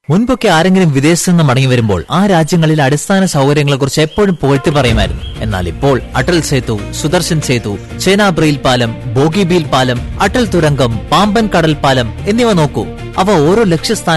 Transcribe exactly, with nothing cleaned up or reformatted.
മുൻപൊക്കെ ആരെങ്കിലും വിദേശത്ത് നിന്ന് മടങ്ങി വരുമ്പോൾ ആ രാജ്യങ്ങളിലെ അടിസ്ഥാന സൗകര്യങ്ങളെക്കുറിച്ച് എപ്പോഴും പുകഴ്ത്തി പറയുമായിരുന്നു. എന്നാൽ ഇപ്പോൾ അടൽ സേതു, സുദർശൻ സേതു, ചേനാബ്രയിൽ പാലം, ബോഗിബീൽ പാലം, അടൽ തുരങ്കം, പാമ്പൻ കടൽ പാലം എന്നിവ നോക്കൂ. അവ ഓരോ ലക്ഷ്യസ്ഥാന